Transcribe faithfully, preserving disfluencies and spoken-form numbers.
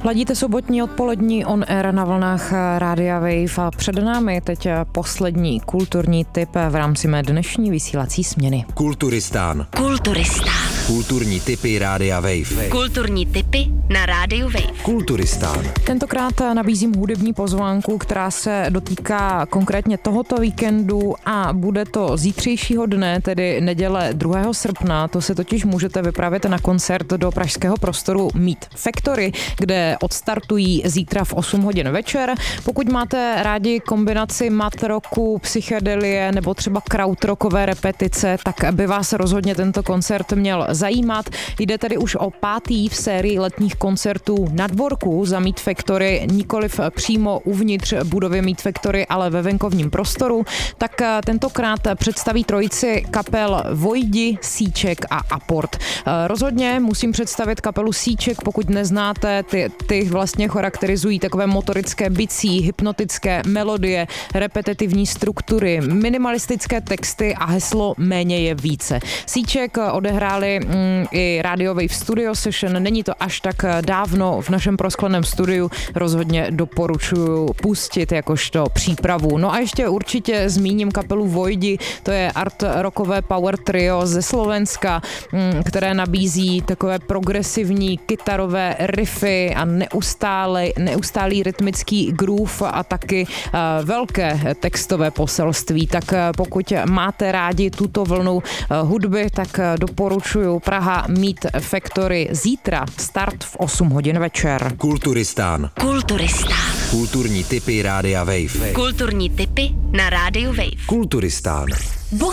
Ladíte sobotní odpolední on air na vlnách Rádia Wave a před námi teď poslední kulturní tip v rámci mé dnešní vysílací směny. Kulturistán. Kulturistán. Kulturní tipy Rádia Wave. Kulturní tipy na Rádiu Wave. Kulturistán. Tentokrát nabízím hudební pozvánku, která se dotýká konkrétně tohoto víkendu a bude to zítřejšího dne, tedy neděle druhého srpna. To se totiž můžete vypravit na koncert do pražského prostoru Meat Factory, kde odstartují zítra v osm hodin večer. Pokud máte rádi kombinaci mat rocku, psychedelie nebo třeba krautrockové repetice, tak by vás rozhodně tento koncert měl zajímat. Jde tedy už o pátý v sérii letních koncertů na dvorku za Meat Factory, nikoliv přímo uvnitř budovy Meat Factory, ale ve venkovním prostoru. Tak tentokrát představí trojici kapel Vojdi, Síček a Aport. Rozhodně musím představit kapelu Síček, pokud neznáte, ty, ty vlastně charakterizují takové motorické bicí, hypnotické melodie, repetitivní struktury, minimalistické texty a heslo méně je více. Síček odehráli mm, i Radio Wave Studio Session, není to až tak dávno v našem proskleném studiu, rozhodně doporučuji pustit jakožto přípravu. No a ještě určitě zmíním kapelu Vojdi, to je art rockové power trio ze Slovenska, mm, které nabízí takové progresivní kytarové riffy a neustále, neustálý rytmický groove a taky uh, velké textové poselství. Tak uh, pokud máte rádi tuto vlnu uh, hudby, tak uh, doporučuji Praha Meat Factory zítra, start v osm hodin večer. Kulturistán. Kulturistán. Kulturní tipy Rádia Wave. Kulturní tipy na Rádiu Wave. Kulturistán.